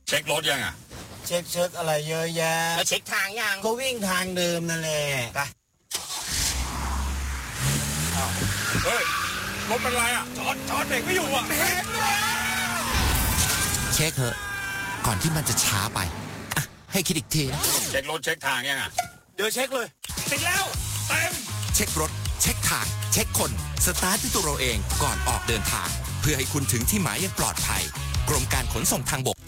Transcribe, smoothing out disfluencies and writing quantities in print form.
เช็ครถยังอ่ะเช็คอะไรเยอะแยะแล้วเช็คทางยังก็วิ่งทางเดิมนั่นแหละไปเฮ้ยรถเป็นไรอ่ะจอดเบรกไม่อยู่อ่ะเช็คเถอะก่อนที่มันจะช้าไปอ่ะให้คิดอีกทีนะเช็ครถเช็คทางยังอ่ะเดี๋ยวเช็คเลยติดแล้วเต็มเช็ครถเช็คทางเช็คคนสตาร์ทด้วยตัวเราเองก่อนออกเดินทางเพื่อให้คุณถึงที่หมายอย่างปลอดภัยกรมการขนส่งทางบก